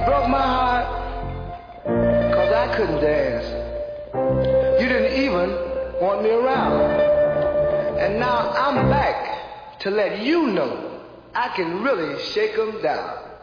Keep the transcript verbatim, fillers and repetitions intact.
broke my heart because I couldn't dance. You didn't even want me around. And now I'm back to let you know I can really shake 'em down.